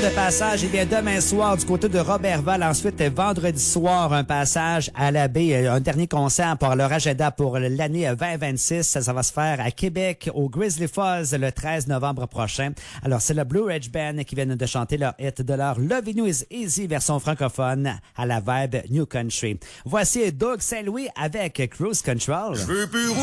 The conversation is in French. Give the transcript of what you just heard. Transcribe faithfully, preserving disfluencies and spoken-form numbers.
de passage, eh bien, demain soir, du côté de Robertval. Ensuite, vendredi soir, un passage à la baie, un dernier concert pour leur agenda pour l'année vingt vingt-six. Ça, ça va se faire à Québec, au Grizzly Falls, le treize novembre prochain. Alors, c'est le Blue Ridge Band qui viennent de chanter leur hit de leur Loving You Is Easy, version francophone, à la vibe New Country. Voici Doug Saint-Louis avec Cruise Control. Je veux plus